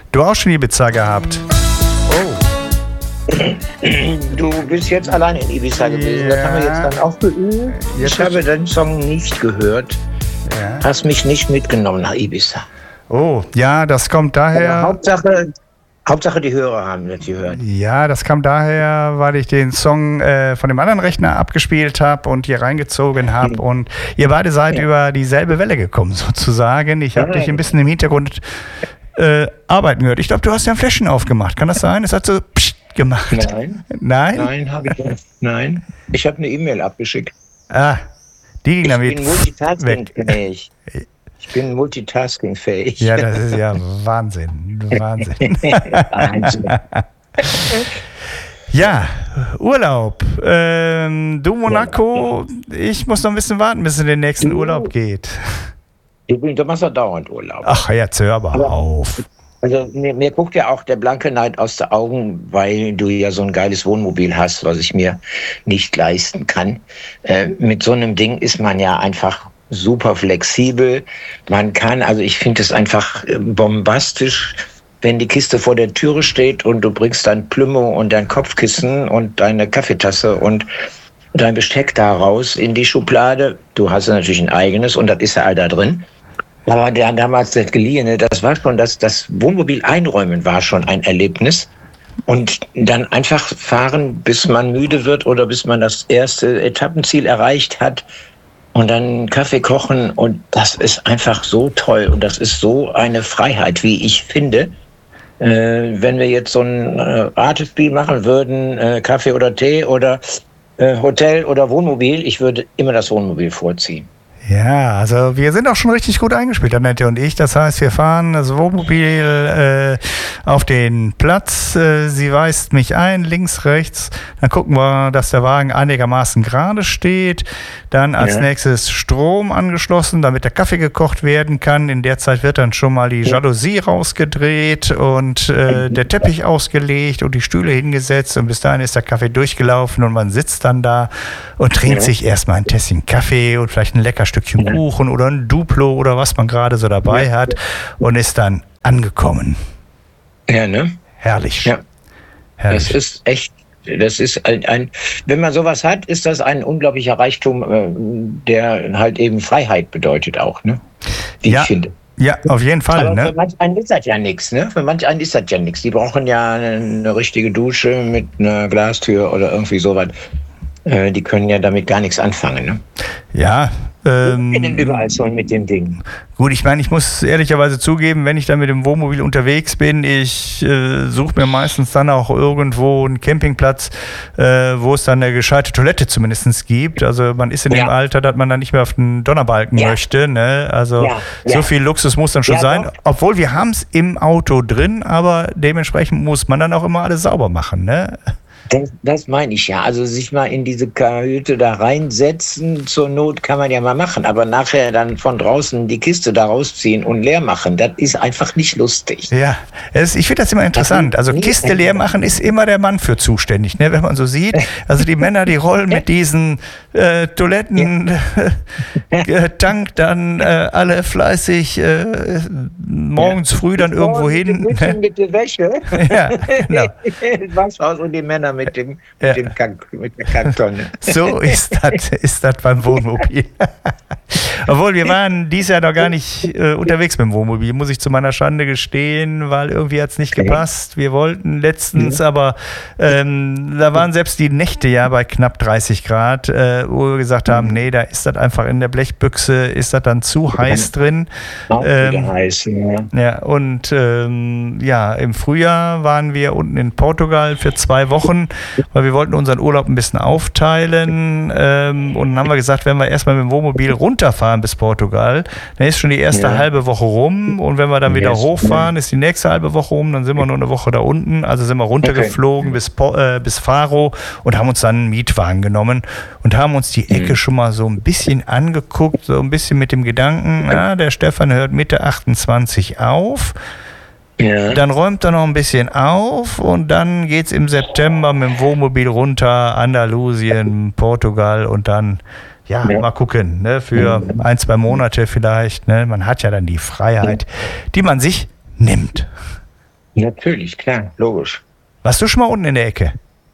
Du auch schon Ibiza gehabt? Oh. Du bist jetzt allein in Ibiza gewesen. Das haben wir jetzt dann auch geübt. Ich habe deinen Song nicht gehört. Ja. Hast mich nicht mitgenommen nach Ibiza. Oh, ja, das kommt daher... Hauptsache die Hörer haben das gehört. Ja, das kam daher, weil ich den Song von dem anderen Rechner abgespielt habe und hier reingezogen habe. Und ihr beide seid über dieselbe Welle gekommen, sozusagen. Ich habe dich ein bisschen im Hintergrund arbeiten gehört. Ich glaube, du hast ja ein Fläschchen aufgemacht. Kann das sein? Es hat so pssst gemacht. Nein? Nein, habe ich nicht. Nein. Ich habe eine E-Mail abgeschickt. Ah, die ging dann wieder weg. Ich bin multitaskingfähig. Ja, das ist ja Wahnsinn. Wahnsinn. Ja, Urlaub. Du Monaco, ich muss noch ein bisschen warten, bis es in den nächsten Urlaub geht. Du machst doch dauernd Urlaub. Ach, jetzt hör aber auf. Also mir guckt ja auch der blanke Neid aus den Augen, weil du ja so ein geiles Wohnmobil hast, was ich mir nicht leisten kann. Mit so einem Ding ist man ja einfach super flexibel. Man kann, also ich finde es einfach bombastisch, wenn die Kiste vor der Türe steht und du bringst dein Plümo und dein Kopfkissen und deine Kaffeetasse und dein Besteck da raus in die Schublade. Du hast ja natürlich ein eigenes und das ist ja all da drin. Aber damals das Geliehene, das war schon, das Wohnmobil einräumen war schon ein Erlebnis. Und dann einfach fahren, bis man müde wird oder bis man das erste Etappenziel erreicht hat. Und dann Kaffee kochen und das ist einfach so toll und das ist so eine Freiheit, wie ich finde. Wenn wir jetzt so ein Ratespiel machen würden, Kaffee oder Tee oder Hotel oder Wohnmobil, ich würde immer das Wohnmobil vorziehen. Ja, also wir sind auch schon richtig gut eingespielt, Annette und ich. Das heißt, wir fahren das Wohnmobil auf den Platz. Sie weist mich ein, links, rechts. Dann gucken wir, dass der Wagen einigermaßen gerade steht. Dann als nächstes Strom angeschlossen, damit der Kaffee gekocht werden kann. In der Zeit wird dann schon mal die Jalousie rausgedreht und der Teppich ausgelegt und die Stühle hingesetzt. Und bis dahin ist der Kaffee durchgelaufen und man sitzt dann da und trinkt sich erstmal ein Tässchen Kaffee und vielleicht ein lecker Stückchen Kuchen oder ein Duplo oder was man gerade so dabei hat und ist dann angekommen. Ja, ne? Herrlich. Ja. Herrlich. Das ist echt, das ist wenn man sowas hat, ist das ein unglaublicher Reichtum, der halt eben Freiheit bedeutet auch, ne? Wie ich finde. Ja, auf jeden Fall. Aber ne? Für manch einen ist das ja nichts, ne? Für manch einen ist das ja nichts. Die brauchen ja eine richtige Dusche mit einer Glastür oder irgendwie sowas. Die können ja damit gar nichts anfangen, ne? Ja. Überall so mit dem Ding. Gut, ich meine, ich muss ehrlicherweise zugeben, wenn ich dann mit dem Wohnmobil unterwegs bin, ich suche mir meistens dann auch irgendwo einen Campingplatz, wo es dann eine gescheite Toilette zumindest gibt. Also man ist in dem Alter, dass man dann nicht mehr auf den Donnerbalken möchte. Ne? Also so viel Luxus muss dann schon sein. Doch. Obwohl wir haben es im Auto drin, aber dementsprechend muss man dann auch immer alles sauber machen. Ne? Das meine ich ja. Also sich mal in diese Kajüte da reinsetzen, zur Not kann man ja mal machen. Aber nachher dann von draußen die Kiste da rausziehen und leer machen, das ist einfach nicht lustig. Ja, ich finde das immer interessant. Also Kiste leer machen ist immer der Mann für zuständig, ne? Wenn man so sieht. Also die Männer, die rollen mit diesen Toilettentank dann alle fleißig morgens früh dann irgendwo hin. Mit der Wäsche. Ja, genau. Waschhaus und die Männer mit der Kacktonne. So ist das beim Wohnmobil. Obwohl, wir waren dieses Jahr noch gar nicht unterwegs mit dem Wohnmobil, muss ich zu meiner Schande gestehen, weil irgendwie hat es nicht gepasst. Wir wollten letztens, aber da waren selbst die Nächte ja bei knapp 30 Grad, wo wir gesagt haben, nee, da ist das einfach in der Blechbüchse, ist das dann zu heiß drin. Heiß, ja, und im Frühjahr waren wir unten in Portugal für 2 Wochen, weil wir wollten unseren Urlaub ein bisschen aufteilen und dann haben wir gesagt, wenn wir erstmal mit dem Wohnmobil runterfahren bis Portugal, dann ist schon die erste halbe Woche rum und wenn wir dann wieder hochfahren, ist die nächste halbe Woche rum, dann sind wir nur eine Woche da unten, also sind wir runtergeflogen bis Faro und haben uns dann einen Mietwagen genommen und haben uns die Ecke schon mal so ein bisschen angeguckt, so ein bisschen mit dem Gedanken, der Stefan hört Mitte 28 auf. Ja. Dann räumt er noch ein bisschen auf und dann geht's im September mit dem Wohnmobil runter, Andalusien, Portugal und dann, mal gucken, ne, für 1-2 Monate vielleicht, ne, man hat ja dann die Freiheit, die man sich nimmt. Natürlich, klar, logisch. Warst du schon mal unten in der Ecke?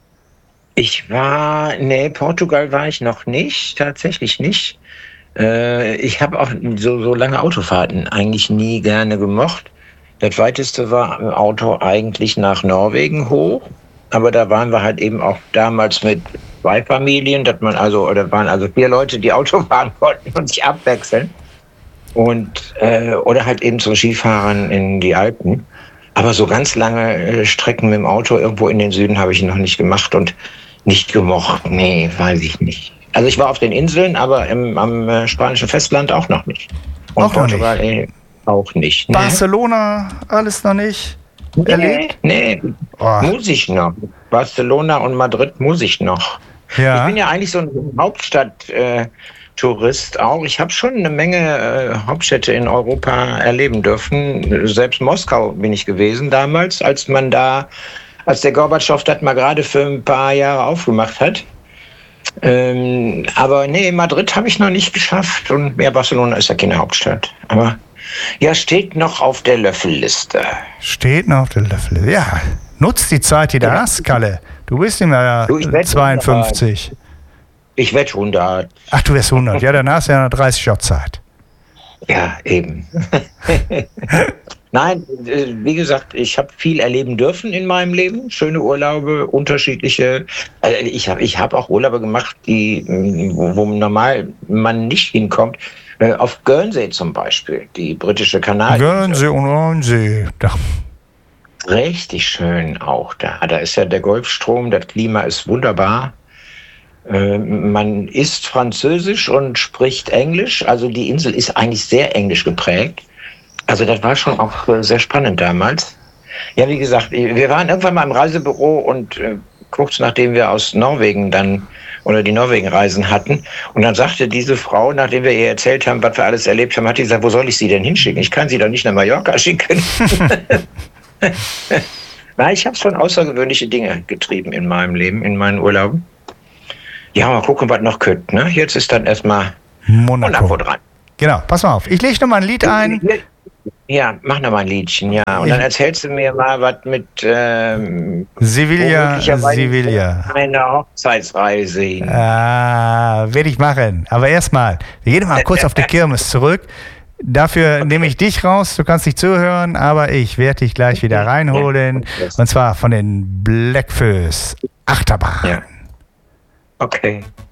Nee, Portugal war ich noch nicht, tatsächlich nicht. Ich habe auch so lange Autofahrten eigentlich nie gerne gemocht. Das weiteste war im Auto eigentlich nach Norwegen hoch. Aber da waren wir halt eben auch damals mit 2 Familien, oder waren also 4 Leute, die Auto fahren konnten und sich abwechseln. Oder halt eben zum Skifahren in die Alpen. Aber so ganz lange Strecken mit dem Auto irgendwo in den Süden habe ich noch nicht gemacht und nicht gemocht. Nee, weiß ich nicht. Also ich war auf den Inseln, aber am spanischen Festland auch noch nicht. Und Auch noch Portugal auch nicht. Nee. Barcelona, alles noch nicht erlebt? Nee, muss ich noch. Barcelona und Madrid muss ich noch. Ja. Ich bin ja eigentlich so ein Hauptstadt-Tourist auch. Ich habe schon eine Menge Hauptstädte in Europa erleben dürfen. Selbst Moskau bin ich gewesen damals, als der Gorbatschow das mal gerade für ein paar Jahre aufgemacht hat. Aber nee, Madrid habe ich noch nicht geschafft und Barcelona ist ja keine Hauptstadt. Aber ja, steht noch auf der Löffelliste. Steht noch auf der Löffelliste. Ja, nutzt die Zeit, die du hast, Kalle. Du bist nicht mehr 52. Ich werde 100. Ach, du wirst 100. Ja, dann hast du ja noch 30 Jahre Zeit. Ja, eben. Nein, wie gesagt, ich habe viel erleben dürfen in meinem Leben. Schöne Urlaube, unterschiedliche. Ich hab auch Urlaube gemacht, wo normal man nicht hinkommt. Auf Guernsey zum Beispiel, die britische Kanarieninsel. Guernsey. Richtig schön auch da. Da ist ja der Golfstrom, das Klima ist wunderbar. Man isst Französisch und spricht Englisch. Also die Insel ist eigentlich sehr englisch geprägt. Also das war schon auch sehr spannend damals. Ja, wie gesagt, wir waren irgendwann mal im Reisebüro und kurz nachdem wir aus Norwegen die Norwegen-Reisen hatten. Und dann sagte diese Frau, nachdem wir ihr erzählt haben, was wir alles erlebt haben, hat die gesagt, wo soll ich sie denn hinschicken? Ich kann sie doch nicht nach Mallorca schicken. Na, ich habe schon außergewöhnliche Dinge getrieben in meinem Leben, in meinen Urlauben. Ja, mal gucken, was noch könnte. Ne? Jetzt ist dann erstmal Monaco dran. Genau, pass mal auf. Ich lege noch mal ein Lied ein. Ja, mach noch mal ein Liedchen, ja. Und dann erzählst du mir mal was mit Sevilla. Eine Hochzeitsreise. Werde ich machen. Aber erstmal, wir gehen mal kurz auf die Kirmes zurück. Dafür nehme ich dich raus, du kannst nicht zuhören, aber ich werde dich gleich wieder reinholen. Und zwar von den Blackfoes Achterbahn. Ja. Okay.